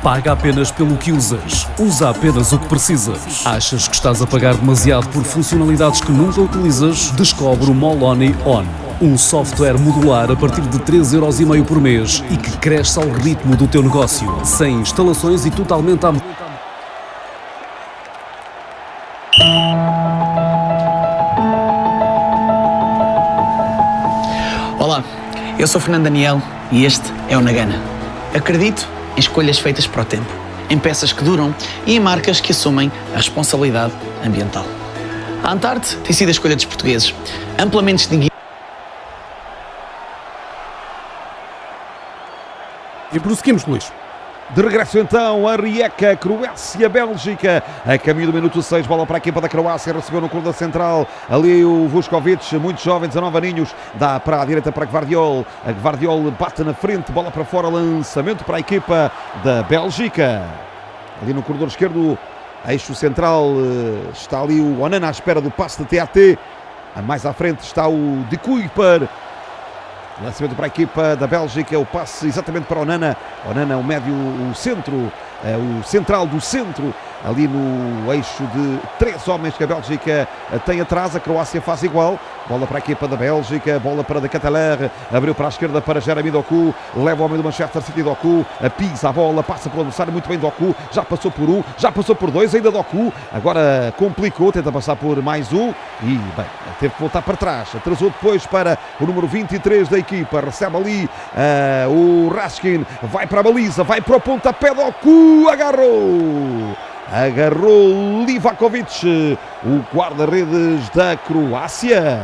Paga apenas pelo que usas. Usa apenas o que precisas. Achas que estás a pagar demasiado por funcionalidades que nunca utilizas? Descobre o Moloni On. Um software modular a partir de 3,5€ por mês e que cresce ao ritmo do teu negócio. Sem instalações e totalmente à Olá, eu sou Fernando Daniel e este é o Nagana. Acredito em escolhas feitas para o tempo, em peças que duram e em marcas que assumem a responsabilidade ambiental. A Antarte tem sido a escolha dos portugueses, amplamente distinguida. E prosseguimos, Luís. De regresso então a Rijeka, Croácia, Bélgica, a caminho do minuto 6, bola para a equipa da Croácia, recebeu no corredor central, ali o Vuskovic, muito jovem, 19 aninhos, dá para a direita para Gvardiol, a Gvardiol bate na frente, bola para fora, lançamento para a equipa da Bélgica, ali no corredor esquerdo, eixo central, está ali o Onana à espera do passe de TAT, mais à frente está o De Kuyper. Lançamento para a equipa da Bélgica, o passe exatamente para o Onana. Onana, o médio, o centro, o central do centro, ali no eixo de 3 homens que a Bélgica tem atrás. A Croácia faz igual. Bola para a equipa da Bélgica, bola para De Ketelaere, abriu para a esquerda para Jeremy Doku, leva o homem do Manchester City, Doku, pisa a bola, passa pelo adversário, muito bem Doku, já passou por um, já passou por dois, ainda Doku, agora complicou, tenta passar por mais um e, bem, teve que voltar para trás, atrasou depois para o número 23 da equipa, recebe ali o Raskin, vai para a baliza, vai para o pontapé, Doku, agarrou Livakovic, o guarda-redes da Croácia.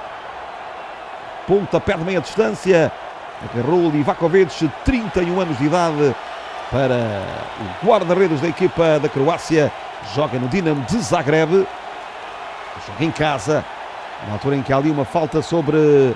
Pontapé de meia distância, agarrou Livakovic, 31 anos de idade, para o guarda-redes da equipa da Croácia. Joga no Dinamo de Zagreb, joga em casa, na altura em que há ali uma falta sobre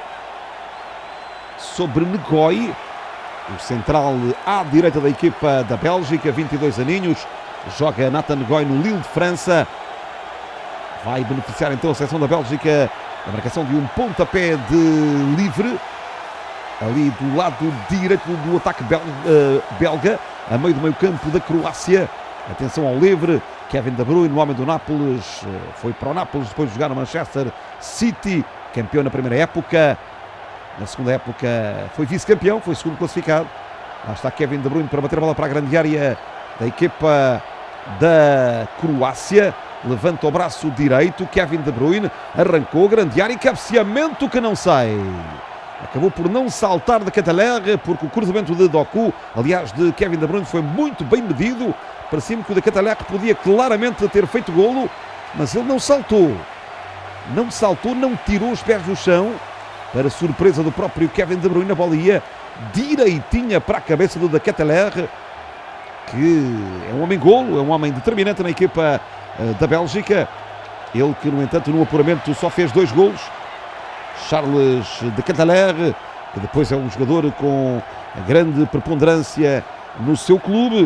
Negoi, o central à direita da equipa da Bélgica, 22 aninhos. Joga Nathan Negoi no Lille de França. Vai beneficiar então a seleção da Bélgica da marcação de um pontapé de livre. Ali do lado direito do ataque belga, a meio do meio campo da Croácia. Atenção ao livre. Kevin De Bruyne, o homem do Nápoles, foi para o Nápoles depois de jogar no Manchester City. Campeão na primeira época. Na segunda época foi vice-campeão, foi segundo classificado. Lá está Kevin De Bruyne para bater a bola para a grande área da equipa da Croácia. Levanta o braço direito, Kevin De Bruyne arrancou, grande área e cabeceamento que não sai. Acabou por não saltar de Ketelaere, porque o cruzamento de Doku, aliás de Kevin De Bruyne, foi muito bem medido. Parecia-me que o de Ketelaere podia claramente ter feito golo, mas ele não saltou. Não saltou, não tirou os pés do chão. Para surpresa do próprio Kevin De Bruyne, a bola ia direitinha para a cabeça do de Ketelaere, que é um homem-golo, é um homem determinante na equipa da Bélgica. Ele que, no entanto, no apuramento só fez 2 golos. Charles De Ketelaere, que depois é um jogador com grande preponderância no seu clube.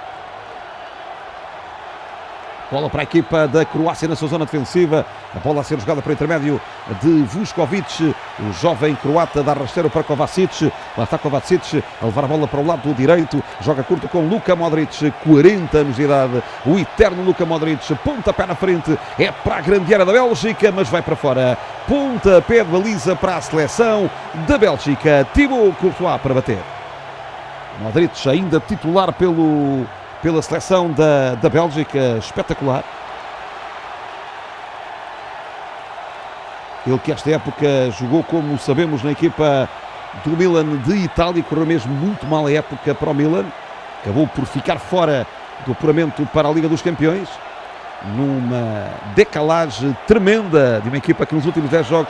Bola para a equipa da Croácia na sua zona defensiva. A bola a ser jogada para o intermédio de Vuskovic. O jovem croata dá rasteiro para Kovacic. Lá está Kovacic a levar a bola para o lado direito. Joga curto com Luka Modric, 40 anos de idade. O eterno Luka Modric. Pontapé na frente. É para a grande área da Bélgica, mas vai para fora. Pontapé de baliza para a seleção da Bélgica. Thibaut Courtois para bater. Modric ainda titular pela seleção da Bélgica, espetacular. Ele que esta época jogou, como sabemos, na equipa do Milan de Itália, correu mesmo muito mal a época para o Milan. Acabou por ficar fora do apuramento para a Liga dos Campeões, numa decalagem tremenda de uma equipa que nos últimos 10 jogos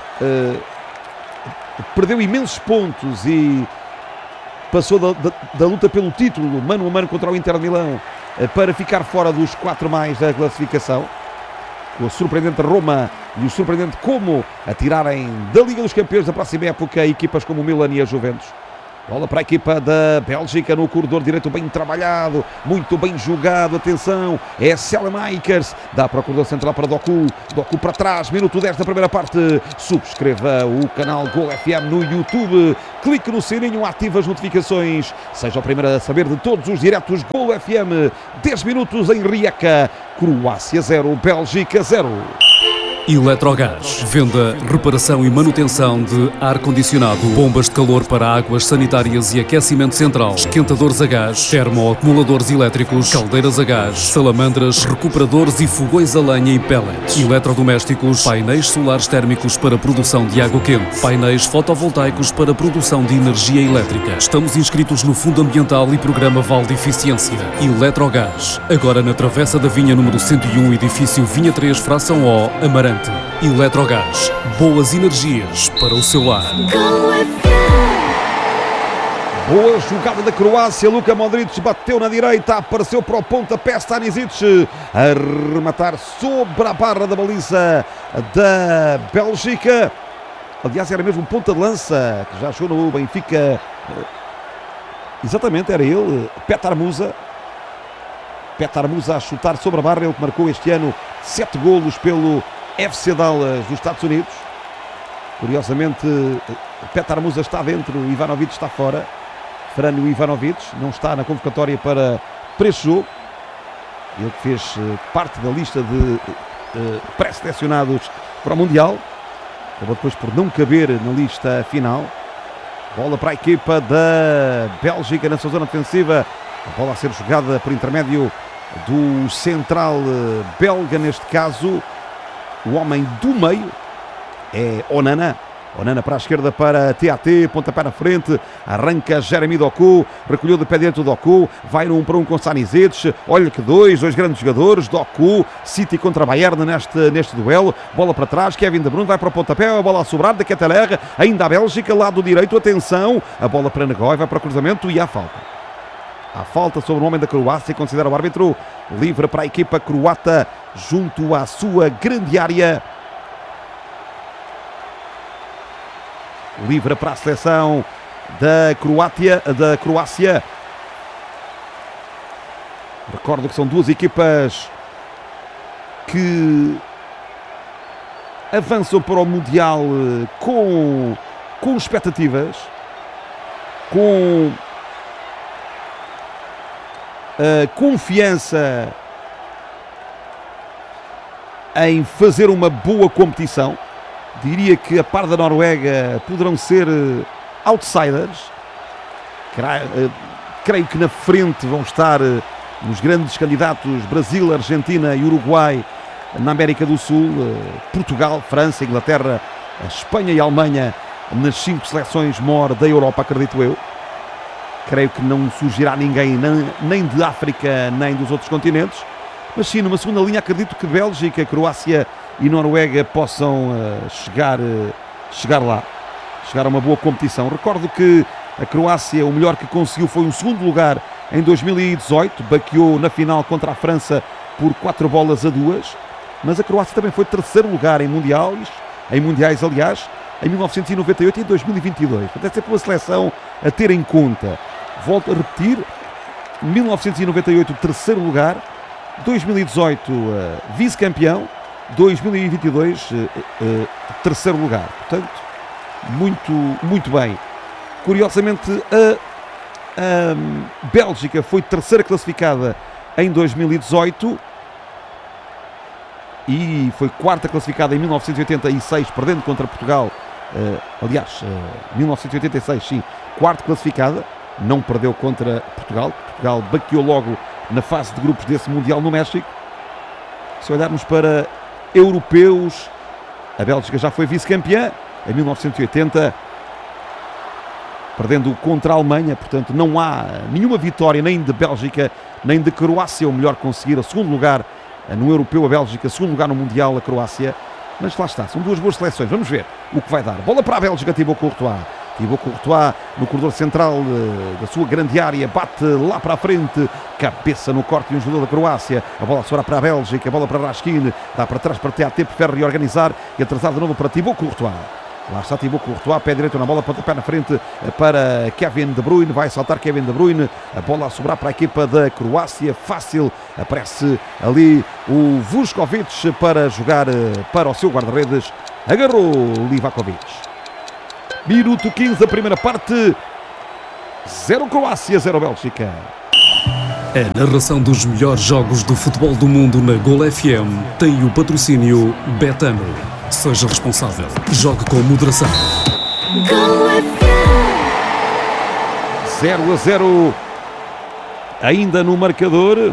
perdeu imensos pontos e passou da luta pelo título, mano a mano contra o Inter de Milão, para ficar fora dos 4 mais da classificação. Com a surpreendente Roma e o surpreendente Como a tirarem da Liga dos Campeões da próxima época equipas como o Milan e a Juventus. Bola para a equipa da Bélgica no corredor direito, bem trabalhado, muito bem jogado, atenção, é Sellemakers, dá para o corredor central para Doku, Doku para trás, minuto 10 da primeira parte. Subscreva o canal Gol FM no YouTube, clique no sininho, ative as notificações, seja o primeiro a saber de todos os diretos. Gol FM, 10 minutos em Rijeka, Croácia 0, Bélgica 0. Eletrogás. Venda, reparação e manutenção de ar-condicionado, bombas de calor para águas sanitárias e aquecimento central, esquentadores a gás, termoacumuladores elétricos, caldeiras a gás, salamandras, recuperadores e fogões a lenha e pellets, eletrodomésticos, painéis solares térmicos para produção de água quente, painéis fotovoltaicos para produção de energia elétrica. Estamos inscritos no Fundo Ambiental e Programa Vale de Eficiência. Eletrogás. Agora na Travessa da Vinha número 101, edifício Vinha 3, fração O, Amarante. Eletrogás, boas energias para o seu lar. Boa jogada da Croácia, Luka Modric bateu na direita, apareceu para o pontapé Stanisic, a rematar sobre a barra da baliza da Bélgica. Aliás, era mesmo ponta de lança, que já jogou no Benfica. Exatamente, era ele, Petar Musa. Petar Musa a chutar sobre a barra, ele que marcou este ano 7 golos pelo FC Dallas dos Estados Unidos. Curiosamente, Petar Musa está dentro, Ivanovic está fora. Franjo Ivanovic não está na convocatória para este jogo. Ele que fez parte da lista de pré-selecionados para o Mundial. Acabou depois por não caber na lista final. Bola para a equipa da Bélgica na sua zona defensiva. A bola a ser jogada por intermédio do central belga, neste caso. O homem do meio é Onana. Onana para a esquerda para TAT, pontapé na frente, arranca Jeremy Doku, recolheu de pé direito o Doku, vai no 1 para 1 com Stanisic, olha que dois grandes jogadores, Doku, City contra Bayern neste duelo, bola para trás, Kevin De Bruyne vai para o pontapé, a bola a sobrar da Ketelaere, ainda a Bélgica, lado direito, atenção, a bola para Negói, vai para o cruzamento e há falta. Há falta sobre o homem da Croácia, considera o árbitro, livre para a equipa croata, junto à sua grande área. Livre para a seleção da Croácia. Recordo que são duas equipas que avançam para o Mundial com expectativas, com confiança em fazer uma boa competição. Diria que a par da Noruega poderão ser outsiders. Creio que na frente vão estar os grandes candidatos Brasil, Argentina e Uruguai na América do Sul, Portugal, França, Inglaterra, Espanha e Alemanha nas 5 seleções maior da Europa, acredito eu. Creio que não surgirá ninguém nem de África nem dos outros continentes. Mas sim, numa segunda linha acredito que Bélgica, Croácia e Noruega possam chegar lá. Chegar a uma boa competição. Recordo que a Croácia, o melhor que conseguiu foi um segundo lugar em 2018. Baqueou na final contra a França por 4-2. Mas a Croácia também foi terceiro lugar em mundiais, aliás, em 1998 e em 2022. Portanto, é sempre uma seleção a ter em conta. Volto a repetir, 1998 terceiro lugar, 2018 vice-campeão, 2022 terceiro lugar. Portanto, muito bem. Curiosamente, a Bélgica foi terceira classificada em 2018 e foi quarta classificada em 1986, perdendo contra Portugal. 1986, sim, quarta classificada, não perdeu contra Portugal. Portugal baqueou logo na fase de grupos desse Mundial no México. Se olharmos para europeus, a Bélgica já foi vice-campeã em 1980, perdendo contra a Alemanha. Portanto, não há nenhuma vitória nem de Bélgica nem de Croácia. O melhor conseguir o segundo lugar no europeu, a Bélgica, segundo lugar no Mundial, a Croácia. Mas lá está, são duas boas seleções. Vamos ver o que vai dar. Bola para a Bélgica, Thibaut Courtois. Thibaut Courtois no corredor central da sua grande área, bate lá para a frente, cabeça no corte de um jogador da Croácia. A bola sobra para a Bélgica, a bola para Raskin, dá para trás para TAT, prefere reorganizar e atrasar de novo para Thibaut Courtois. Lá está Thibaut Courtois, pé direito na bola, pontapé na frente para Kevin De Bruyne. Vai saltar Kevin De Bruyne. A bola a sobrar para a equipa da Croácia. Fácil. Aparece ali o Vuskovic para jogar para o seu guarda-redes. Agarrou Livakovic. Minuto 15 da primeira parte. 0 Croácia, 0 Bélgica. A narração dos melhores jogos do futebol do mundo na Gol FM tem o patrocínio Betano. Seja responsável. Jogue com moderação. 0-0 ainda no marcador.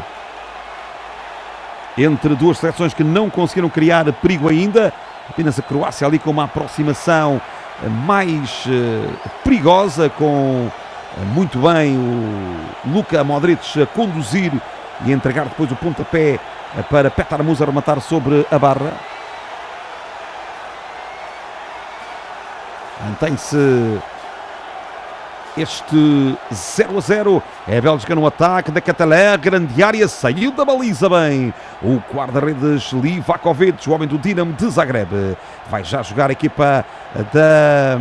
Entre duas seleções que não conseguiram criar perigo ainda. Apenas a Croácia ali com uma aproximação mais perigosa, com muito bem o Luka Modric a conduzir e a entregar depois o pontapé para Petar Musa rematar sobre a barra. Mantém-se este 0-0. É a Bélgica no ataque da Catalã, grande área, saiu da baliza bem o guarda-redes Livakovic, o homem do Dinamo de Zagreb. Vai já jogar a equipa da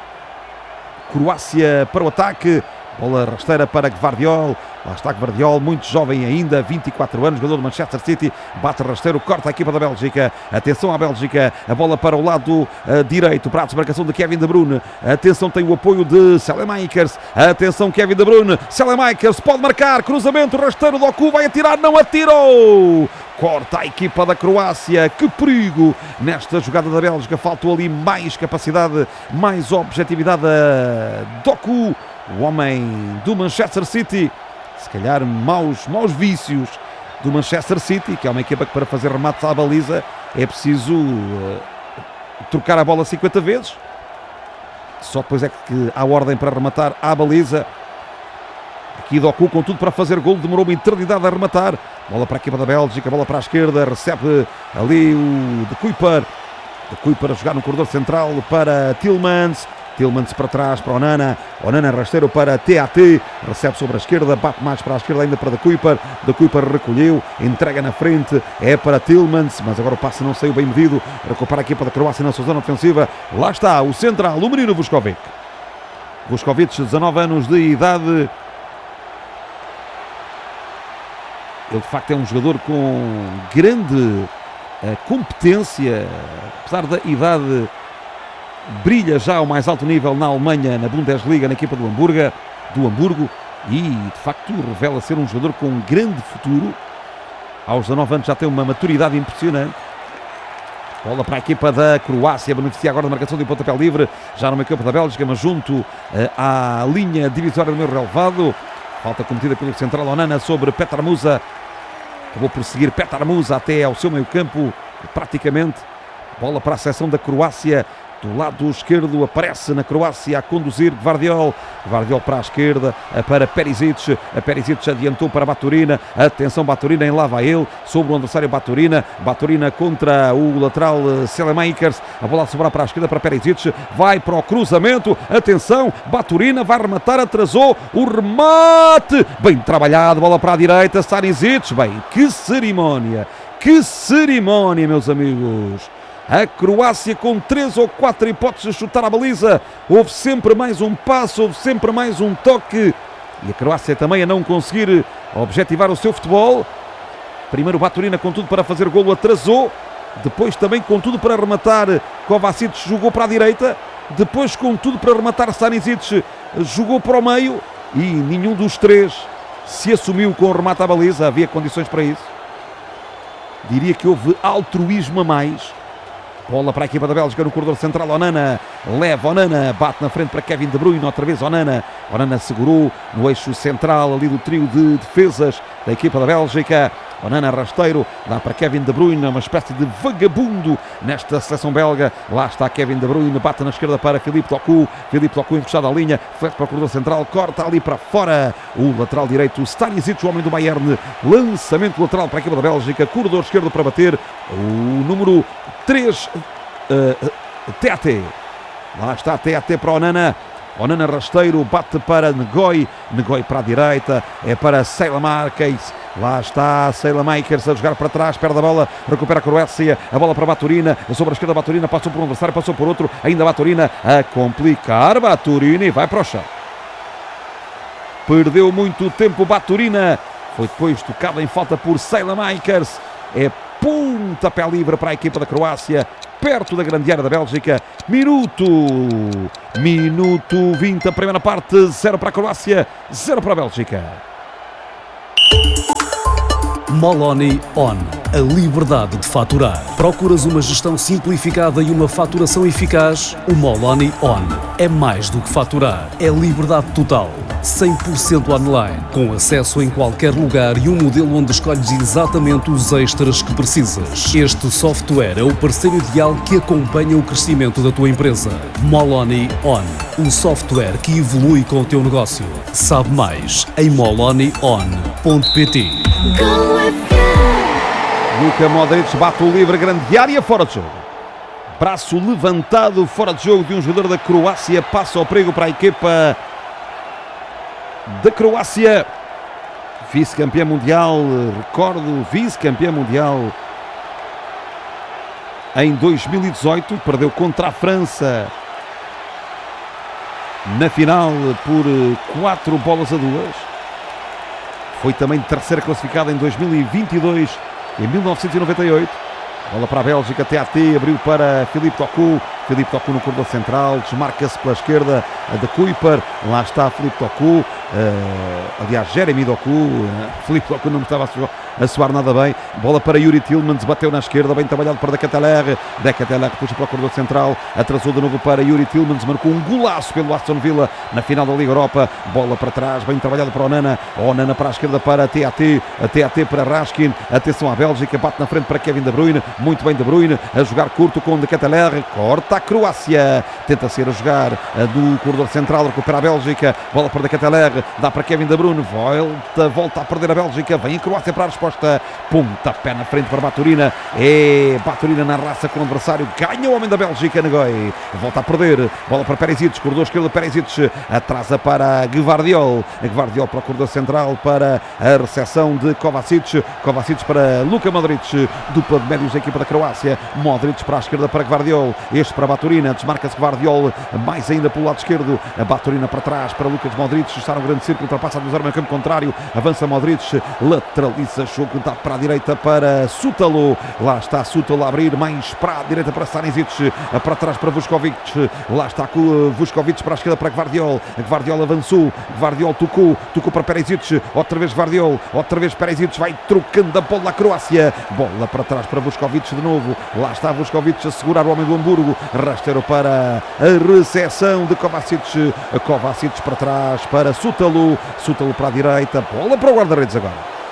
Croácia para o ataque. Bola rasteira para Gvardiol. Lá está Gvardiol, muito jovem ainda, 24 anos, jogador do Manchester City. Bate rasteiro, corta a equipa da Bélgica. Atenção à Bélgica, a bola para o lado direito, para a desmarcação de Kevin De Bruyne. Atenção, tem o apoio de Saelemaekers. Atenção, Kevin De Bruyne. Saelemaekers pode marcar, cruzamento, rasteiro, Doku vai atirar, não atirou! Corta a equipa da Croácia. Que perigo nesta jogada da Bélgica. Faltou ali mais capacidade, mais objetividade a Doku, o homem do Manchester City. Se calhar maus vícios do Manchester City, que é uma equipa que para fazer remates à baliza é preciso trocar a bola 50 vezes. Só depois é que há ordem para rematar à baliza. Aqui Doku com tudo para fazer gol, demorou uma eternidade a rematar. Bola para a equipa da Bélgica, bola para a esquerda, recebe ali o De Kuyper a jogar no corredor central para Tielemans. Tielemans para trás para Onana. Onana rasteiro para TAT. Recebe sobre a esquerda, bate mais para a esquerda ainda para De Kuyper. De Kuyper recolheu, entrega na frente, é para Tielemans, mas agora o passe não saiu bem medido. Recupera a equipa da Croácia na sua zona ofensiva. Lá está o central, o menino Vuskovic. Vuskovic, 19 anos de idade. Ele de facto é um jogador com grande competência, apesar da idade. Brilha já ao mais alto nível na Alemanha, na Bundesliga, na equipa do Hamburgo, e de facto revela ser um jogador com um grande futuro. Aos 19 anos já tem uma maturidade impressionante. Bola para a equipa da Croácia, beneficia agora da marcação de um pontapé livre, já numa equipa da Bélgica, mas junto à linha divisória do meio relevado. Falta cometida pelo central Onana sobre Petar Musa. Acabou por seguir Petar Musa até ao seu meio campo, praticamente. Bola para a seção da Croácia. Do lado esquerdo aparece na Croácia a conduzir Gvardiol. Gvardiol para a esquerda, para Perisic. A Perisic adiantou para Baturina. Atenção, Baturina, em lá vai ele sobre o adversário Baturina. Baturina contra o lateral Saelemaekers. A bola a sobrar para a esquerda para Perisic. Vai para o cruzamento. Atenção, Baturina vai rematar, atrasou o remate. Bem trabalhado, bola para a direita. Stanisic. Bem, que cerimónia, meus amigos. A Croácia com 3 ou 4 hipóteses de chutar a baliza. Houve sempre mais um passo, houve sempre mais um toque. E a Croácia também a não conseguir objetivar o seu futebol. Primeiro Baturina com tudo para fazer golo, atrasou. Depois também com tudo para rematar, Kovacic jogou para a direita. Depois com tudo para rematar, Stanisic jogou para o meio. E nenhum dos três se assumiu com o remate à baliza. Havia condições para isso. Diria que houve altruísmo a mais. Bola para a equipa da Bélgica no corredor central. Onana leva, Onana bate na frente para Kevin De Bruyne, outra vez Onana segurou no eixo central ali do trio de defesas da equipa da Bélgica. Onana rasteiro, dá para Kevin De Bruyne, uma espécie de vagabundo nesta seleção belga. Lá está Kevin De Bruyne, bate na esquerda para Philippe Doku encostado à linha, flete para o corredor central, corta ali para fora o lateral direito Stanisic, o homem do Bayern. Lançamento lateral para a equipa da Bélgica, corredor esquerdo para bater o número 3, TAT. Lá está TAT para Onana. Onana rasteiro, bate para Ngoi para a direita, é para Saelemaekers. Lá está Saelemaekers a jogar para trás, perde a bola, recupera a Croácia, a bola para Baturina, sobre a esquerda Baturina, passou por um adversário, passou por outro, ainda Baturina a complicar, Baturina e vai para o chão. Perdeu muito tempo Baturina, foi depois tocado em falta por Saelemaekers, é pontapé livre para a equipa da Croácia, perto da grande área da Bélgica. Minuto 20, a primeira parte, 0 para a Croácia, 0 para a Bélgica. Moloni On, a liberdade de faturar. Procuras uma gestão simplificada e uma faturação eficaz? O Moloni On é mais do que faturar, é liberdade total, 100% online, com acesso em qualquer lugar e um modelo onde escolhes exatamente os extras que precisas. Este software é o parceiro ideal que acompanha o crescimento da tua empresa. Moloni On, um software que evolui com o teu negócio. Sabe mais em molonion.pt. Luka Modric bate o livre, grande área, fora de jogo. Braço levantado, fora de jogo de um jogador da Croácia, passa ao perigo para a equipa da Croácia. Vice-campeã mundial, recordo, vice-campeã mundial em 2018, perdeu contra a França na final por 4-2. Foi também terceira classificada em 2022 e 1998. Bola para a Bélgica, TAT, abriu para Philippe Cocu. Philippe Cocu no corredor central, desmarca-se pela esquerda de Kuiper. Lá está Philippe Cocu, aliás, Jeremy Doku. Philippe Cocu não estava a soar nada bem. Bola para Yuri Tillmans, bateu na esquerda, bem trabalhado para Decateler. Decateler puxa para o corredor central, atrasou de novo para Yuri Tillmans, marcou um golaço pelo Aston Villa na final da Liga Europa. Bola para trás, bem trabalhado para Onana. Onana para a esquerda para TAT, TAT para Raskin. Atenção à Bélgica, bate na frente para Kevin De Bruyne. Muito bem De Bruyne, a jogar curto com Decateler, corta a Croácia, tenta ser a jogar do corredor central, recupera a Bélgica, bola para Decateler, dá para Kevin De Bruyne, volta a perder a Bélgica, vem a Croácia para a resposta, pontapé na frente para Baturina, Baturina na raça com o adversário, ganha o homem da Bélgica, Ngoi, volta a perder, bola para Perisic, corredor esquerdo, Perisic, atrasa para Gvardiol para o corredor central, para a recepção de Kovacic para Luka Modric, dupla de médios da equipa da Croácia, Modric para a esquerda para Gvardiol, este para Baturina, desmarca-se Gvardiol, mais ainda pelo lado esquerdo, a Baturina para trás para Lucas Modric, está no grande círculo, ultrapassa a adversário no campo contrário, avança Modric, lateraliza, jogo dá para a direita para Sutalo, lá está Sutalo a abrir, mais para a direita para Stanisic, para trás para Vuskovic, lá está Vuskovic para a esquerda para Gvardiol avançou, Gvardiol tocou para Perisic, outra vez Gvardiol, outra vez Perisic, vai trocando a bola à Croácia, bola para trás para Vuskovic de novo, lá está Vuskovic a segurar o homem do Hamburgo, rasteiro para a recepção de Kovacic para trás para Sutalo para a direita, bola para o guarda-redes agora,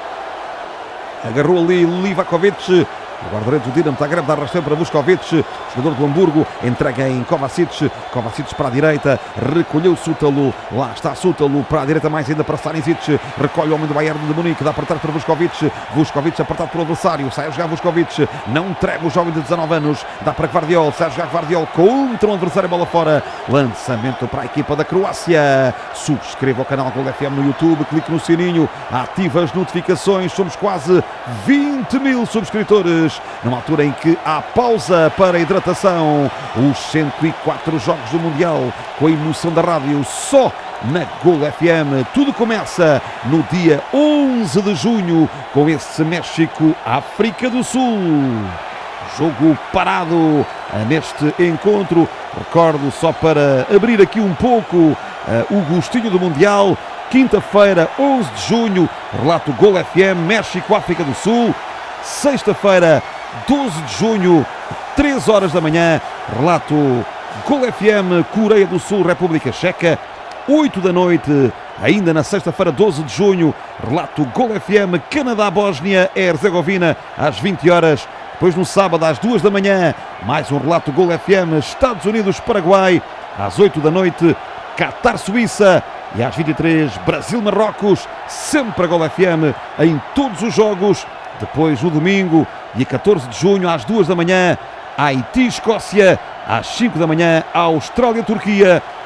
agarrou ali Livakovic, o guarda-redes do Dinamo Zagreb dá rasteiro para Vuskovic, jogador do Hamburgo, entrega em Kovacic para a direita, recolheu Sutalo, lá está Sutalo para a direita, mais ainda para Stanisic, recolhe o homem do Bayern de Munique, dá para trás para Vuskovic apertado pelo adversário, sai a jogar Vuskovic, não entrega o jovem de 19 anos, dá para Gvardiol, sai a jogar Gvardiol contra um adversário, bola fora, lançamento para a equipa da Croácia. Subscreva o canal Gol FM no YouTube, clique no sininho, ative as notificações, somos quase 20 mil subscritores, numa altura em que há pausa para a hidratação, os 104 jogos do Mundial, com a emoção da rádio, só na Gol FM. Tudo começa no dia 11 de junho, com esse México-África do Sul. Jogo parado neste encontro, recordo só para abrir aqui um pouco o gostinho do Mundial, quinta-feira, 11 de junho, relato Gol FM, México-África do Sul. Sexta-feira, 12 de junho, 3 horas da manhã, relato Gol FM, Coreia do Sul, República Checa, 8 da noite, ainda na sexta-feira, 12 de junho, relato Gol FM, Canadá, Bósnia, Herzegovina, às 20 horas, depois no sábado, às 2 da manhã, mais um relato Gol FM, Estados Unidos, Paraguai, às 8 da noite, Qatar, Suíça, e às 23, Brasil, Marrocos, sempre a Gol FM, em todos os jogos. Depois, no domingo, dia 14 de junho, às 2 da manhã, Haiti, Escócia, às 5 da manhã, Austrália, Turquia,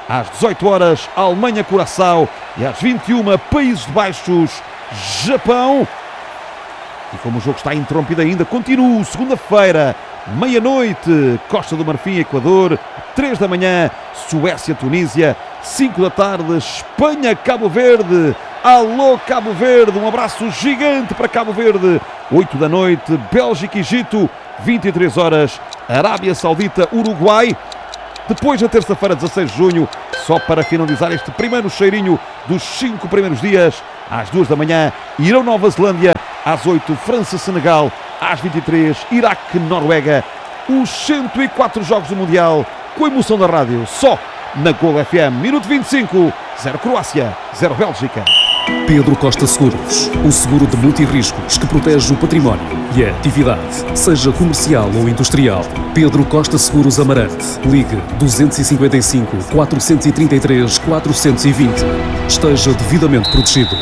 Às 18 horas, Alemanha-Curaçao. E às 21, Países Baixos, Japão. E como o jogo está interrompido ainda, continuo, segunda-feira, meia-noite, Costa do Marfim, Equador, 3 da manhã, Suécia, Tunísia, 5 da tarde, Espanha, Cabo Verde. Alô, Cabo Verde, um abraço gigante para Cabo Verde. 8 da noite, Bélgica, Egito, 23 horas, Arábia Saudita, Uruguai. Depois, na terça-feira, 16 de junho, só para finalizar este primeiro cheirinho dos 5 primeiros dias, às 2 da manhã, Irão, Nova Zelândia. Às 8, França-Senegal. Às 23, Iraque-Noruega. Os 104 jogos do Mundial, com a emoção da rádio, só na Gol FM. Minuto 25, 0 Croácia, 0 Bélgica. Pedro Costa Seguros, o seguro de multirriscos que protege o património e a atividade, seja comercial ou industrial. Pedro Costa Seguros Amarante. Ligue 255 433 420. Esteja devidamente protegido.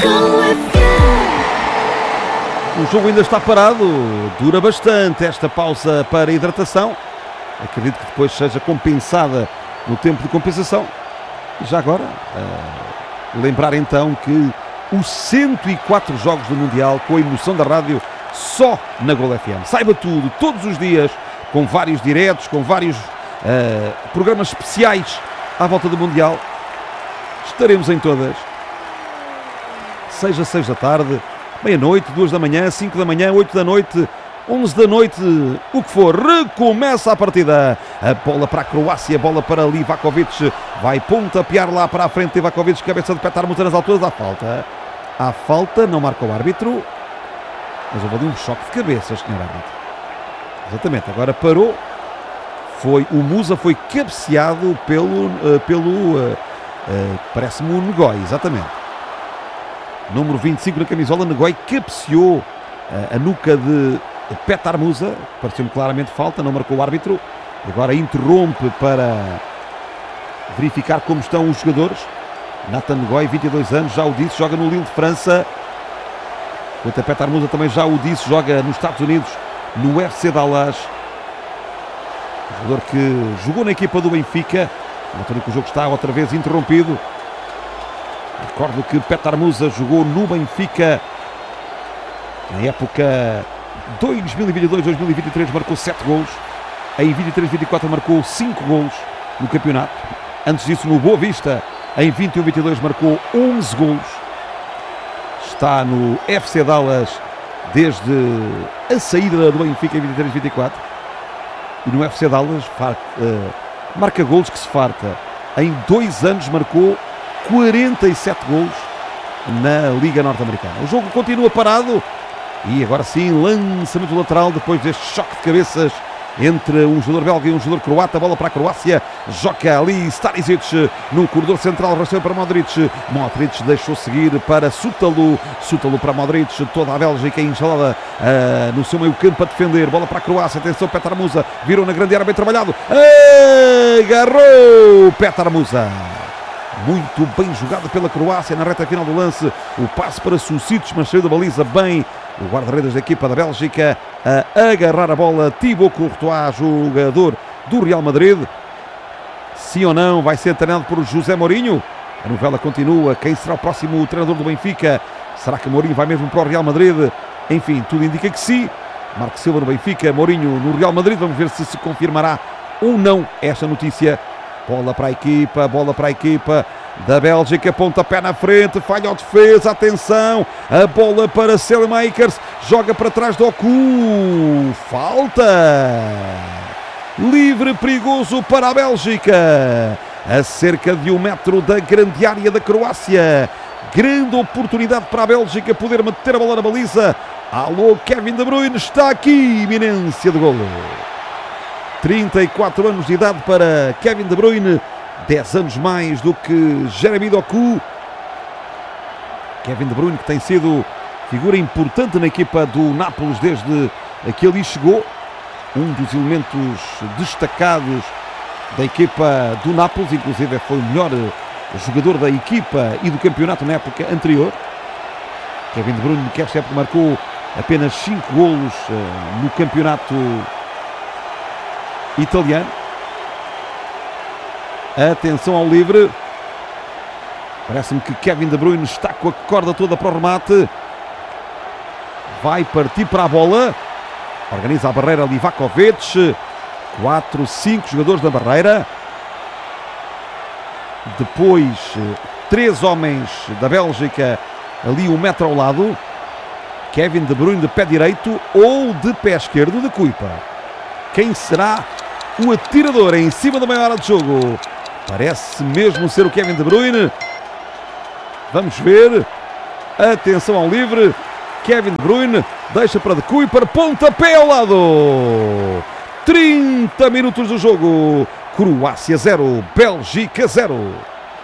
O jogo ainda está parado, dura bastante esta pausa para hidratação. Acredito que depois seja compensada no tempo de compensação. E já agora, lembrar então que os 104 jogos do Mundial, com a emoção da rádio, só na Gol FM. Saiba tudo, todos os dias, com vários diretos, com vários programas especiais à volta do Mundial. Estaremos em todas. Seja 6 da tarde, meia-noite, 2 da manhã, 5 da manhã, 8 da noite, 11 da noite, o que for. Recomeça a partida. A bola para a Croácia, a bola para Livakovic. Vai pontapear lá para a frente. Livakovic, cabeça de Petar Musa nas alturas da falta. Há falta, não marca o árbitro. Mas houve ali um choque de cabeça, senhor árbitro. Exatamente, agora parou. O Musa foi cabeceado pelo parece-me o Negói, exatamente. Número 25 na camisola, Negói cabeceou a nuca de Petar Musa. Pareceu-me claramente falta, não marcou o árbitro. Agora interrompe para verificar como estão os jogadores. Nathan Negói, 22 anos, já o disse, joga no Lille de França. Enquanto a Petar Musa também já o disse, joga nos Estados Unidos, no FC Dallas. Um jogador que jogou na equipa do Benfica. Na altura que o jogo está outra vez interrompido. Recordo que Petar Musa jogou no Benfica na época 2022-2023, marcou 7 golos. Em 23-24 marcou 5 golos no campeonato. Antes disso, no Boa Vista, em 21-22 marcou 11 golos. Está no FC Dallas desde a saída do Benfica em 23-24. E no FC Dallas marca golos que se farta. Em 2 anos marcou 47 golos na Liga Norte-Americana. O jogo continua parado e agora sim, lançamento lateral depois deste choque de cabeças entre um jogador belga e um jogador croata. A bola para a Croácia, joga ali Stanisic no corredor central, rastreio para Modric. Modric deixou seguir para Sútalo. Sútalo para Modric, toda a Bélgica instalada no seu meio campo a defender. Bola para a Croácia, atenção, Petar Musa virou na grande área, bem trabalhado, agarrou Petar Musa. Muito bem jogado pela Croácia na reta final do lance. O passe para Susic, mas saiu da baliza bem o guarda-redes da equipa da Bélgica a agarrar a bola. Thibaut Courtois, jogador do Real Madrid. Sim ou não, vai ser treinado por José Mourinho. A novela continua. Quem será o próximo treinador do Benfica? Será que Mourinho vai mesmo para o Real Madrid? Enfim, tudo indica que sim. Marco Silva no Benfica, Mourinho no Real Madrid. Vamos ver se confirmará ou não esta notícia. Bola para a equipa da Bélgica, pontapé na frente, falha a defesa, atenção, a bola para Selemakers, joga para trás do Oku, falta, livre perigoso para a Bélgica, a cerca de 1 metro da grande área da Croácia, grande oportunidade para a Bélgica poder meter a bola na baliza. Alô, Kevin De Bruyne, está aqui, iminência de golo. 34 anos de idade para Kevin De Bruyne, 10 anos mais do que Jeremy Doku. Kevin De Bruyne, que tem sido figura importante na equipa do Nápoles desde que ali chegou, um dos elementos destacados da equipa do Nápoles, inclusive foi o melhor jogador da equipa e do campeonato na época anterior. Kevin De Bruyne, que esta época marcou apenas 5 golos no campeonato italiano. Atenção ao livre. Parece-me que Kevin De Bruyne está com a corda toda para o remate. Vai partir para a bola. Organiza a barreira Livakovic. 4, 5 jogadores da barreira. Depois 3 homens da Bélgica ali 1 metro ao lado. Kevin De Bruyne de pé direito ou de pé esquerdo de Kuiper. Quem será o atirador em cima da meia hora de jogo? Parece mesmo ser o Kevin De Bruyne. Vamos ver. Atenção ao livre. Kevin De Bruyne deixa para De Kuiper. Pontapé ao lado. 30 minutos do jogo. Croácia 0, Bélgica 0.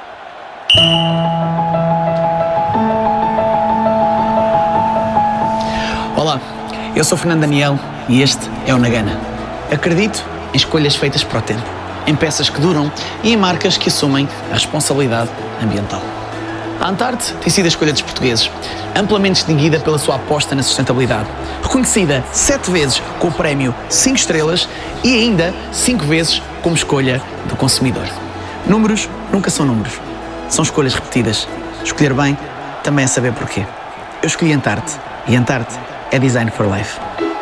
Olá, eu sou Fernando Daniel e este é o Nagana. Acredito em escolhas feitas para o tempo, em peças que duram e em marcas que assumem a responsabilidade ambiental. A Antarte tem sido a escolha dos portugueses, amplamente distinguida pela sua aposta na sustentabilidade, reconhecida 7 vezes com o prémio 5 estrelas e ainda 5 vezes como escolha do consumidor. Números nunca são números, são escolhas repetidas. Escolher bem também é saber porquê. Eu escolhi Antarte e Antarte é Design for Life.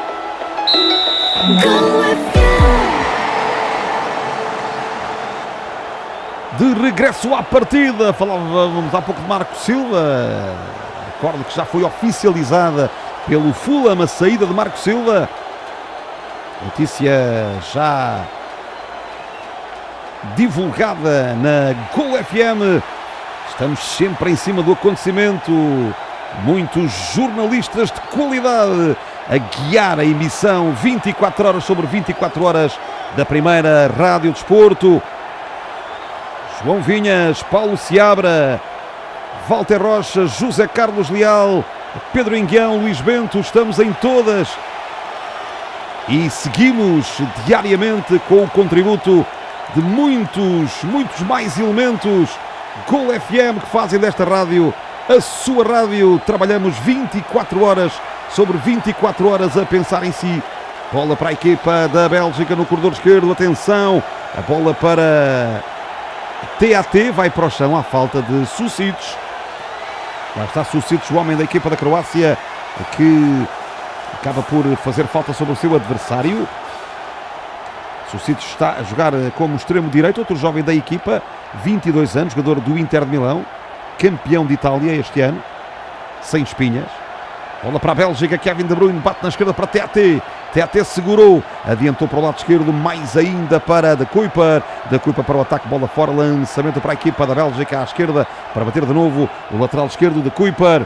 De regresso à partida, falávamos há pouco de Marco Silva. Recordo que já foi oficializada pelo Fulham a saída de Marco Silva. Notícia já divulgada na Gol FM. Estamos sempre em cima do acontecimento. Muitos jornalistas de qualidade a guiar a emissão 24 horas sobre 24 horas da primeira Rádio Desporto. João Vinhas, Paulo Seabra, Walter Rocha, José Carlos Leal, Pedro Enguião, Luís Bento, estamos em todas e seguimos diariamente com o contributo de muitos mais elementos. Gol FM, que fazem desta rádio a sua rádio. Trabalhamos 24 horas sobre 24 horas a pensar em si. Bola para a equipa da Bélgica no corredor esquerdo, atenção, a bola para TAT, vai para o chão à falta de Sucic. Lá está Sucic, o homem da equipa da Croácia, que acaba por fazer falta sobre o seu adversário. Sucic está a jogar como extremo direito, outro jovem da equipa, 22 anos, jogador do Inter de Milão, campeão de Itália este ano, sem espinhas. Bola para a Bélgica, Kevin De Bruyne bate na esquerda para TAT. TAT segurou, adiantou para o lado esquerdo, mais ainda para De Kuiper. De Kuiper para o ataque, bola fora, lançamento para a equipa da Bélgica à esquerda, para bater de novo o lateral esquerdo de Kuiper.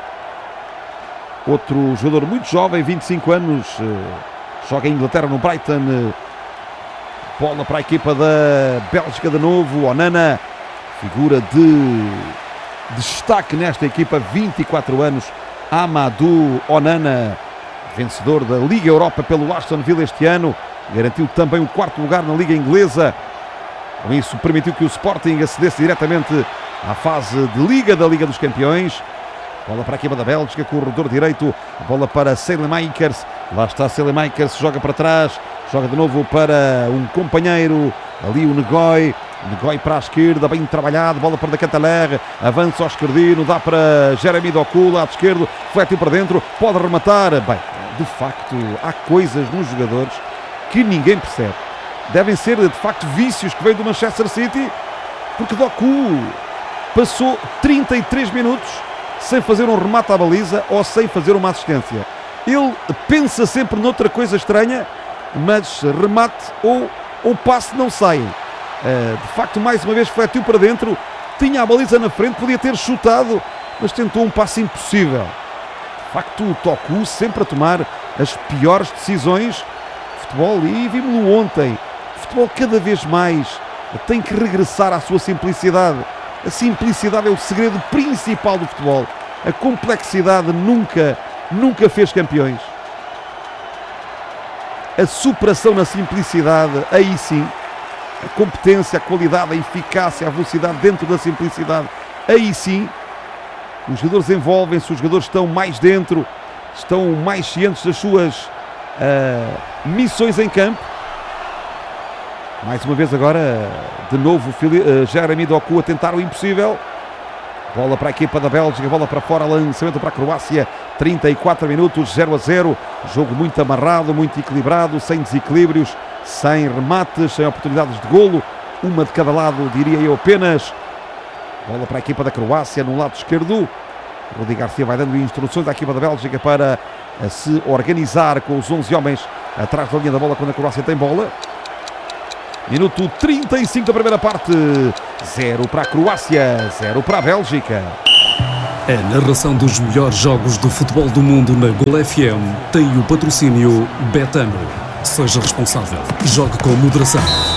Outro jogador muito jovem, 25 anos, joga em Inglaterra no Brighton. Bola para a equipa da Bélgica de novo, Onana, figura de destaque nesta equipa, 24 anos, Amadou Onana, vencedor da Liga Europa pelo Aston Villa este ano, garantiu também o 4º lugar na Liga Inglesa. Com isso permitiu que o Sporting acedesse diretamente à fase de Liga da Liga dos Campeões. Bola para a equipa da Bélgica, corredor direito, a bola para Saelemaekers, lá está Saelemaekers, joga para trás, joga de novo para um companheiro, ali o Negoy para a esquerda, bem trabalhado, bola para Decateler, avança ao esquerdino, dá para Jeremy Doku, lado esquerdo, fletiu para dentro, pode rematar. Bem, de facto, há coisas nos jogadores que ninguém percebe. Devem ser, de facto, vícios que veio do Manchester City, porque Doku passou 33 minutos sem fazer um remate à baliza ou sem fazer uma assistência. Ele pensa sempre noutra coisa estranha, mas remate ou passe não saem. De facto, mais uma vez fletiu para dentro, tinha a baliza na frente, podia ter chutado, mas tentou um passe impossível. De facto, o Doku sempre a tomar as piores decisões de futebol, e vimos-lo ontem. O futebol cada vez mais tem que regressar à sua simplicidade. A simplicidade é o segredo principal do futebol. A complexidade nunca fez campeões. A superação na simplicidade, aí sim. A competência, a qualidade, a eficácia, a velocidade dentro da simplicidade, aí sim. Os jogadores envolvem-se, os jogadores estão mais dentro, estão mais cientes das suas missões em campo. Mais uma vez agora De novo Jeremy Doku a tentar o impossível. Bola para a equipa da Bélgica, bola para fora, lançamento para a Croácia. 34 minutos, 0-0. Jogo muito amarrado, muito equilibrado, sem desequilíbrios, sem remates, sem oportunidades de golo. Uma de cada lado, diria eu apenas. Bola para a equipa da Croácia no lado esquerdo. Rudi Garcia vai dando instruções à equipa da Bélgica para se organizar com os 11 homens atrás da linha da bola quando a Croácia tem bola. Minuto 35 da primeira parte. 0 para a Croácia, 0 para a Bélgica. A narração dos melhores jogos de futebol do mundo na Gol FM tem o patrocínio Betano. Seja responsável. Jogue com moderação.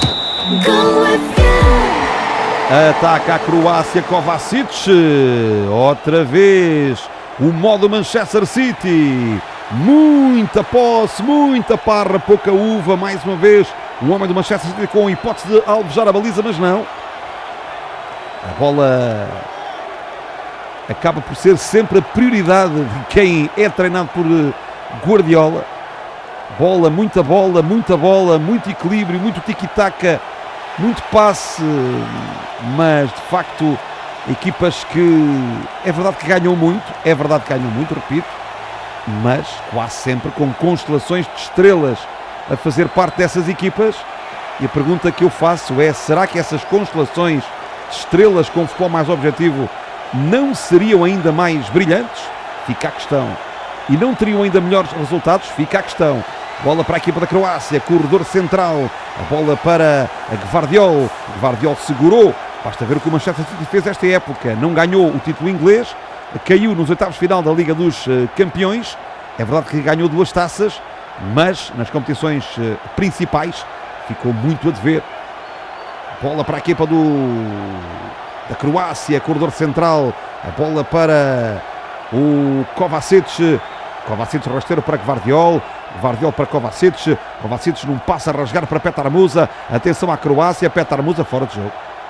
Ataca a Croácia, Kovacic. Outra vez o modo Manchester City. Muita posse, muita parra, pouca uva. Mais uma vez um homem do Manchester City com a hipótese de alvejar a baliza, mas não. A bola acaba por ser sempre a prioridade de quem é treinado por Guardiola. Bola, muito equilíbrio, muito tiki-taka, muito passe, mas de facto equipas que é verdade que ganham muito, repito, mas quase sempre com constelações de estrelas a fazer parte dessas equipas. E a pergunta que eu faço é: será que essas constelações de estrelas com futebol mais objetivo não seriam ainda mais brilhantes? Fica a questão. E não teriam ainda melhores resultados? Fica a questão. Bola para a equipa da Croácia, corredor central, a bola para a Gvardiol. Gvardiol segurou. Basta ver o que o Manchester City fez esta época. Não ganhou o título inglês, caiu nos oitavos de final da Liga dos Campeões. É verdade que ganhou 2 taças, mas nas competições principais ficou muito a dever. Bola para a equipa da Croácia, corredor central, a bola para o Kovacic. Kovacic rasteiro para Gvardiol. Gvardiol para Kovacic. Kovacic num passo a rasgar para Petar Musa. Atenção à Croácia, Petar Musa fora de jogo.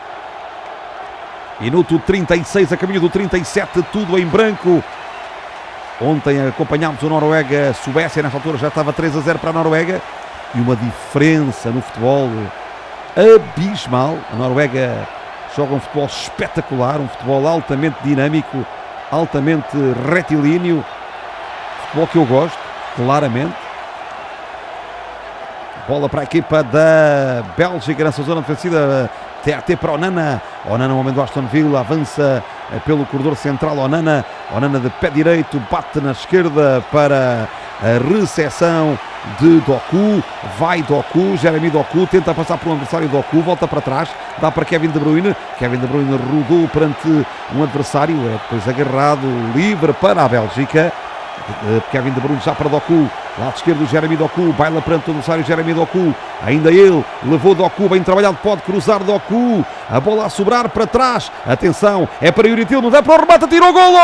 Minuto 36, a caminho do 37, tudo em branco. Ontem acompanhámos o Noruega-Suécia, nesta altura já estava 3-0 para a Noruega. E uma diferença no futebol abismal. A Noruega joga um futebol espetacular, um futebol altamente dinâmico, altamente retilíneo. Futebol que eu gosto, claramente. Bola para a equipa da Bélgica nessa zona defensiva. TAT para Onana. Onana, o homem do Aston Villa, avança pelo corredor central. Onana de pé direito, bate na esquerda para a recepção de Doku. Vai Doku, Jeremy Doku, tenta passar por um adversário. Doku volta para trás, dá para Kevin De Bruyne. Kevin De Bruyne rodou perante um adversário, é depois agarrado, livre para a Bélgica. Kevin De Bruyne já para Doku, lado esquerdo Jeremy Doku, baila perante o adversário Jeremy Doku, ainda ele, levou Doku, bem trabalhado, pode cruzar Doku, a bola a sobrar para trás, atenção, é para Yuri Tillmans, é para o remate, tirou o golo!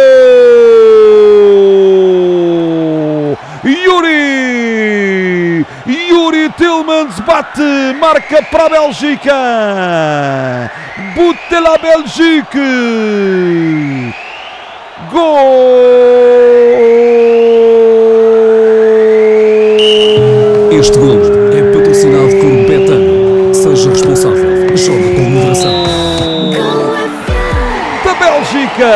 Yuri Tillmans bate, marca para a Bélgica, Butte la Belgique! Gol! Este gol é patrocinado por Betano. Seja responsável. Jogue com moderação. Da Bélgica!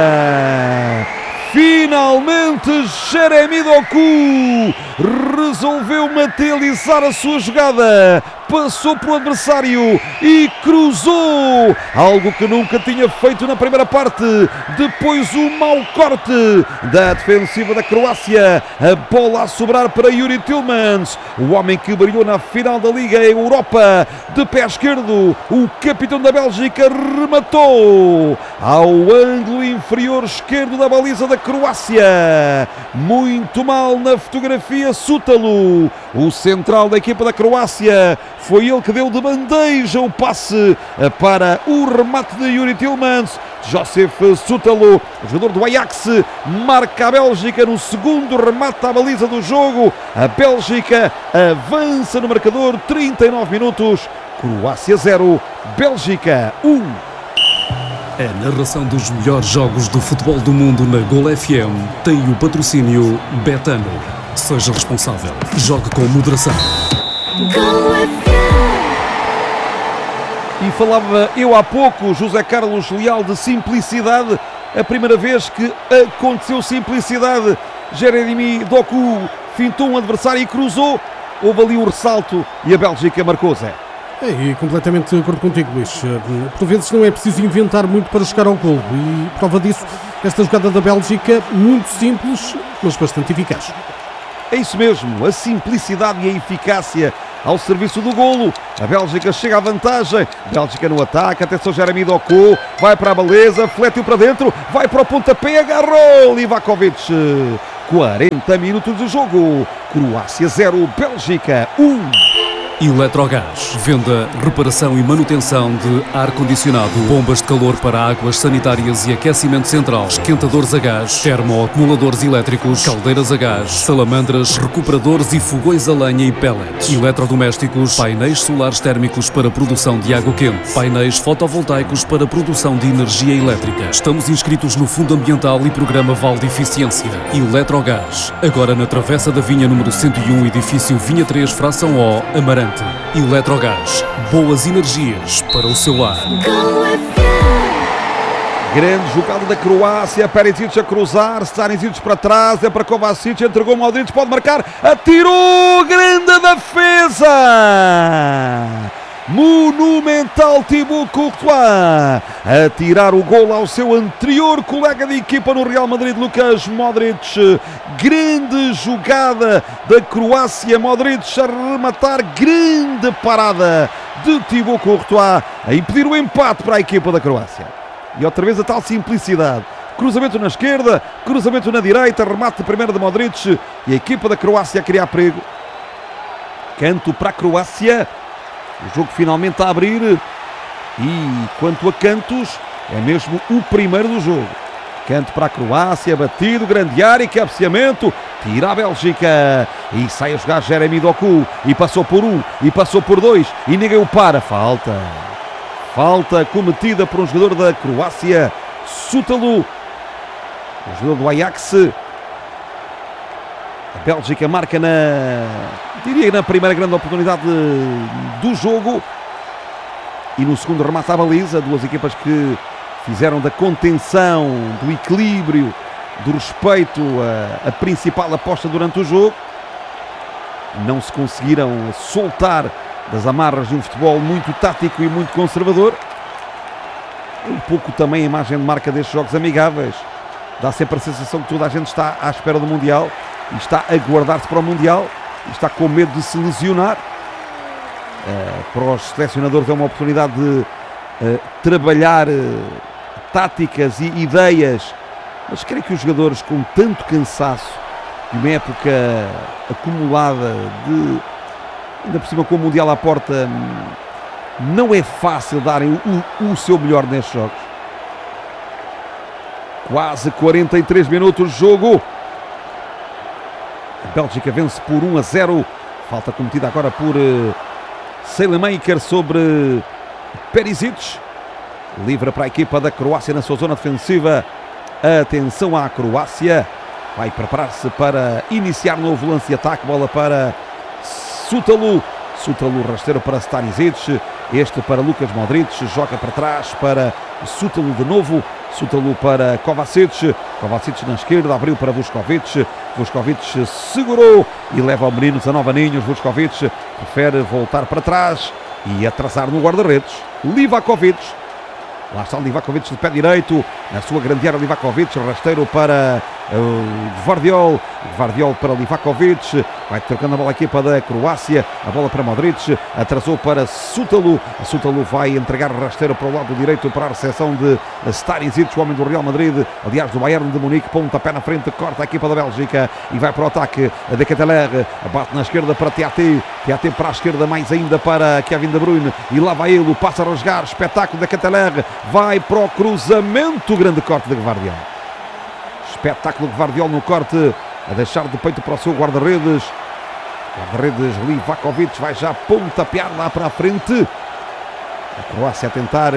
Finalmente Jeremy Doku resolveu materializar a sua jogada, passou para o adversário e cruzou, algo que nunca tinha feito na primeira parte. Depois o mau corte da defensiva da Croácia, a bola a sobrar para Yuri Tillmans, o homem que brilhou na final da Liga Europa, de pé esquerdo, o capitão da Bélgica rematou ao ângulo inferior esquerdo da baliza da Croácia. Muito mal na fotografia Sútalo, o central da equipa da Croácia. Foi ele que deu de bandeja o passe para o remate de Yuri Tillmans. Josef Sútalo, jogador do Ajax, marca a Bélgica no segundo remate à baliza do jogo. A Bélgica avança no marcador, 39 minutos. Croácia 0, Bélgica 1. A narração dos melhores jogos do futebol do mundo na Gol FM tem o patrocínio Betano. Seja responsável. Jogue com moderação. E falava eu há pouco, José Carlos Leal, de simplicidade. A primeira vez que aconteceu simplicidade. Jeremy Doku fintou um adversário e cruzou. Houve ali o ressalto e a Bélgica marcou, Zé. E completamente de acordo contigo, Luís. Por vezes não é preciso inventar muito para chegar ao golo. E prova disso, esta jogada da Bélgica, muito simples, mas bastante eficaz. É isso mesmo, a simplicidade e a eficácia ao serviço do golo. A Bélgica chega à vantagem. Bélgica no ataque, atenção Jeremy Doku, vai para a baliza, flete-o para dentro, vai para o pontapé, agarrou Livakovic. 40 minutos de jogo. Croácia 0, Bélgica 1. Eletrogás. Venda, reparação e manutenção de ar-condicionado, bombas de calor para águas sanitárias e aquecimento central, esquentadores a gás, termoacumuladores elétricos, caldeiras a gás, salamandras, recuperadores e fogões a lenha e pellets. Eletrodomésticos, painéis solares térmicos para produção de água quente, painéis fotovoltaicos para produção de energia elétrica. Estamos inscritos no Fundo Ambiental e Programa Vale de Eficiência. Eletrogás. Agora na Travessa da Vinha número 101, edifício Vinha 3, fração O, Amarante. Eletrogás, boas energias para o seu lar. Grande jogada da Croácia, Perisic a cruzar, Stanisic para trás, é para Kovacic, entregou Modric, pode marcar, atirou, grande defesa! Monumental Thibaut Courtois a tirar o gol ao seu anterior colega de equipa no Real Madrid, Lukas Modric. Grande jogada da Croácia, Modric a rematar, grande parada de Thibaut Courtois a impedir o empate para a equipa da Croácia. E outra vez a tal simplicidade. Cruzamento na esquerda, cruzamento na direita, remate de primeira de Modric e a equipa da Croácia a criar perigo. Canto para a Croácia. O jogo finalmente a abrir e quanto a cantos, é mesmo o primeiro do jogo. Canto para a Croácia, batido, grande área, cabeceamento, tira a Bélgica e sai a jogar Jeremy Doku e passou por um, e passou por dois e ninguém o para. Falta cometida por um jogador da Croácia, Sútalo, o jogador do Ajax. A Bélgica marca na primeira grande oportunidade do jogo e no segundo remate à baliza. Duas equipas que fizeram da contenção, do equilíbrio, do respeito a principal aposta durante o jogo. Não se conseguiram soltar das amarras de um futebol muito tático e muito conservador. Um pouco também a imagem de marca destes jogos amigáveis. Dá sempre a sensação que toda a gente está à espera do Mundial e está a guardar-se para o Mundial e está com medo de se lesionar. Para os selecionadores é uma oportunidade de trabalhar táticas e ideias, mas creio que os jogadores com tanto cansaço de uma época acumulada, ainda por cima com o Mundial à porta, não é fácil darem o seu melhor nestes jogos. Quase 43 minutos de jogo. A Bélgica vence por 1-0. Falta cometida agora por Saelemaker sobre Perisic. Livre para a equipa da Croácia na sua zona defensiva. Atenção à Croácia. Vai preparar-se para iniciar novo lance de ataque. Bola para Sútalo. Sútalo rasteiro para Stanisic. Este para Lukas Modric. Joga para trás para Sútalo de novo. Sútalo para Kovacic. Kovacic na esquerda. Abriu para Vuskovic. Vuskovic segurou e leva ao menino 19 aninhos. Vuskovic prefere voltar para trás e atrasar no guarda-redes. Livakovic. Lá está Livakovic de pé direito. Na sua grande área, Livakovic. Rasteiro para Gvardiol. Gvardiol para Livakovic. Vai trocando a bola aqui para a Croácia. A bola para Modric. Atrasou para Sútalo. Sútalo vai entregar rasteiro para o lado direito para a recepção de Stanisic, o homem do Real Madrid. Aliás, do Bayern de Munique. Pontapé na frente. Corta a equipa da Bélgica. E vai para o ataque de Keteler. Bate na esquerda para TAT. TAT para a esquerda, mais ainda para Kevin De Bruyne. E lá vai ele. Passa a rasgar. Espetáculo da Keteler. Vai para o cruzamento. Grande corte de Gvardiol. Espetáculo de Gvardiol no corte. A deixar de peito para o seu guarda-redes. Guarda-redes Livakovic vai já pontapear lá para a frente. A Croácia a tentar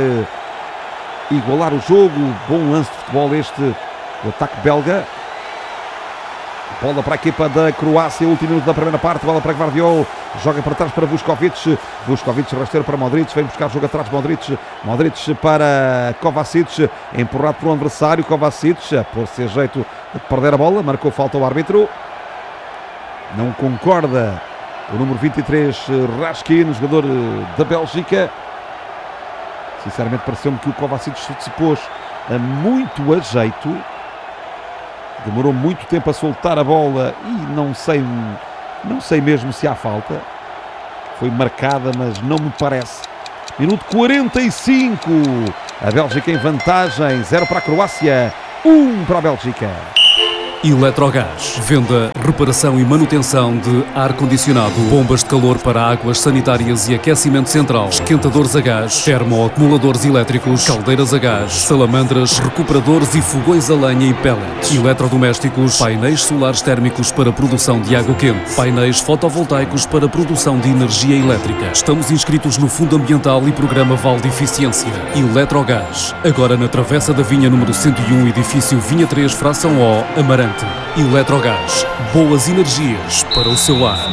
igualar o jogo. Bom lance de futebol este do ataque belga. Bola para a equipa da Croácia, último minuto da primeira parte, bola para Gvardiol, joga para trás para Vuskovic, rasteiro para Modric, vem buscar o jogo atrás Modric para Kovacic, empurrado por um adversário, Kovacic, a pôr-se a jeito de perder a bola, marcou falta o árbitro, não concorda o número 23, Raskin, jogador da Bélgica. Sinceramente pareceu-me que o Kovacic se pôs muito a jeito. Demorou muito tempo a soltar a bola e não sei mesmo se há falta. Foi marcada, mas não me parece. Minuto 45. A Bélgica em vantagem. 0 para a Croácia, 1 para a Bélgica. Eletrogás. Venda, reparação e manutenção de ar-condicionado, bombas de calor para águas sanitárias e aquecimento central, esquentadores a gás, termoacumuladores elétricos, caldeiras a gás, salamandras, recuperadores e fogões a lenha e pellets, eletrodomésticos, painéis solares térmicos para produção de água quente, painéis fotovoltaicos para produção de energia elétrica. Estamos inscritos no Fundo Ambiental e Programa Val de Eficiência. Eletrogás. Agora na Travessa da Vinha número 101, edifício Vinha 3, fração O, Amarante. Eletrogás, boas energias para o seu ar.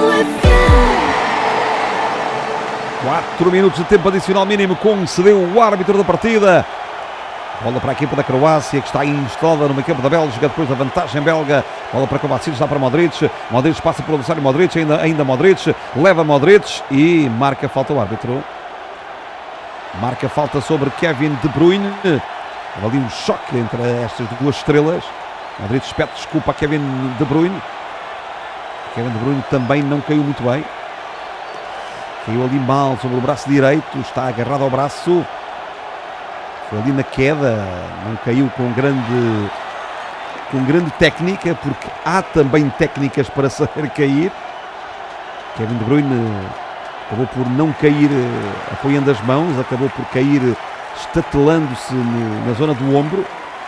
4 minutos de tempo adicional mínimo concedeu o árbitro da partida. Bola para a equipa da Croácia, que está instalada numa equipa da Bélgica, depois da vantagem belga. Bola para Kovacic, está para Modric. Modric passa pelo adversário Modric, ainda Modric, leva Modric e marca falta o árbitro. Marca falta sobre Kevin De Bruyne. Ali um choque entre estas duas estrelas. Modric pede desculpa a Kevin De Bruyne. Kevin De Bruyne também não caiu muito bem. Caiu ali mal sobre o braço direito. Está agarrado ao braço. Foi ali na queda. Não caiu com grande técnica, porque há também técnicas para saber cair. Kevin De Bruyne acabou por não cair apoiando as mãos. Acabou por cair estatelando-se na zona do ombro.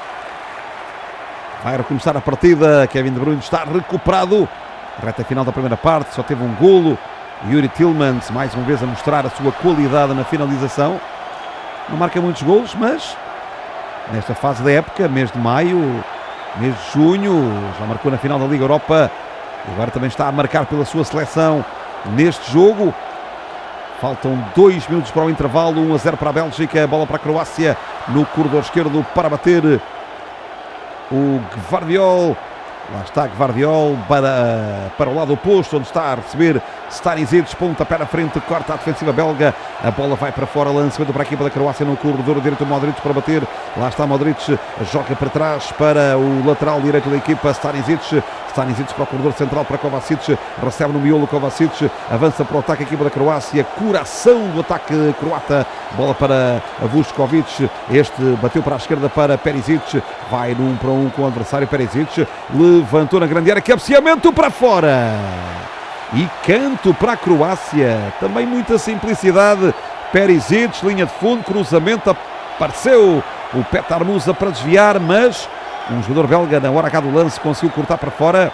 Vai recomeçar a partida. Kevin De Bruyne está recuperado. Reta final da primeira parte, só teve um golo. Yuri Tillmans mais uma vez a mostrar a sua qualidade na finalização. Não marca muitos golos, mas nesta fase da época, mês de maio, mês de junho, já marcou na final da Liga Europa. E agora também está a marcar pela sua seleção neste jogo. Faltam 2 minutos para o intervalo. 1-0 para a Bélgica. Bola para a Croácia no corredor esquerdo para bater o Gvardiol. Lá está Gvardiol para o lado oposto, onde está a receber Stanisic, pontapé na frente, corta a defensiva belga. A bola vai para fora, lançamento para a equipa da Croácia no corredor direito, Modric para bater. Lá está Modric, joga para trás para o lateral direito da equipa, Stanisic para o corredor central para Kovacic, recebe no miolo Kovacic, avança para o ataque a equipa da Croácia, coração do ataque croata, bola para Vuskovic, este bateu para a esquerda para Perisic, vai no 1-1 com o adversário. Perisic levantou na grande área, cabeceamento para fora e canto para a Croácia, também muita simplicidade. Perisic, linha de fundo, cruzamento, apareceu o Petar Musa para desviar, mas um jogador belga na hora H do lance conseguiu cortar para fora.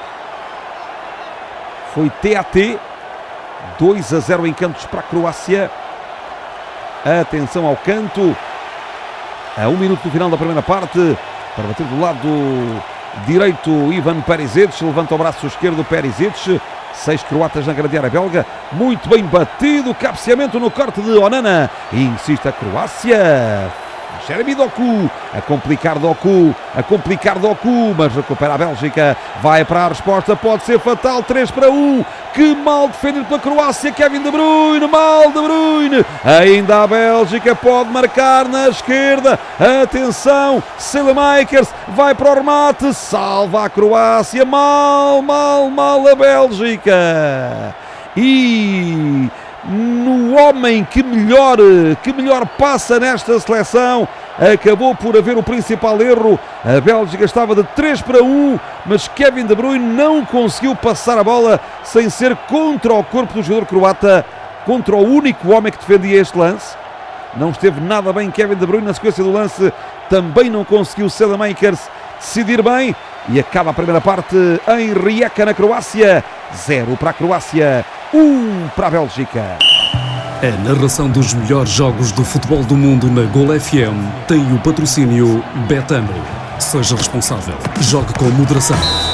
Foi TAT. 2-0 em cantos para a Croácia. Atenção ao canto. A 1 minuto do final da primeira parte. Para bater do lado direito Ivan Perisic. Levanta o braço esquerdo Perisic. 6 croatas na grande área belga. Muito bem batido. Cabeceamento no corte de Onana. E insiste a Croácia. Jeremy Doku, a complicar Doku, mas recupera a Bélgica, vai para a resposta, pode ser fatal, 3-1, que mal defendido pela Croácia, Kevin De Bruyne, mal De Bruyne, ainda a Bélgica pode marcar na esquerda, atenção, Selemakers, vai para o remate, salva a Croácia, mal a Bélgica, e no homem que melhor passa nesta seleção, acabou por haver o principal erro. A Bélgica estava de 3-1, mas Kevin De Bruyne não conseguiu passar a bola sem ser contra o corpo do jogador croata, contra o único homem que defendia este lance. Não esteve nada bem Kevin De Bruyne na sequência do lance, também não conseguiu Selemakers decidir bem, e acaba a primeira parte em Rijeka, na Croácia. 0 para a Croácia, 1 para a Bélgica. A narração dos melhores jogos do futebol do mundo na Gol FM tem o patrocínio Betano. Seja responsável. Jogue com moderação.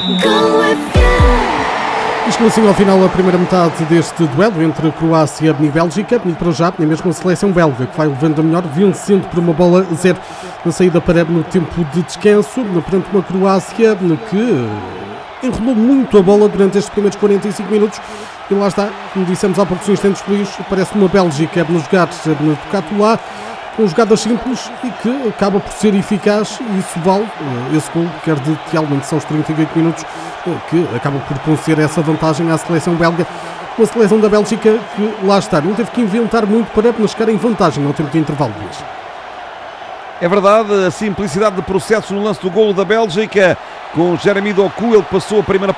E chegou assim ao final a primeira metade deste duelo entre a Croácia e Bélgica, e para já é mesmo a seleção belga que vai levando a melhor, vencendo por 1-0 na saída para no tempo de descanso, perante uma Croácia que enrolou muito a bola durante estes primeiros 45 minutos. E lá está, como dissemos há poucos instantes, Luís, parece uma Bélgica no jogar no Tocatulá, com jogadas simples e que acaba por ser eficaz, e isso vale esse gol, quer de Thielman, são os 38 minutos, que acaba por conceder essa vantagem à seleção belga. Uma seleção da Bélgica que, lá está, não teve que inventar muito para apenas chegar em vantagem no tempo de intervalo, Luís. É verdade, a simplicidade de processo no lance do golo da Bélgica, com Jeremy Doku, ele passou a primeira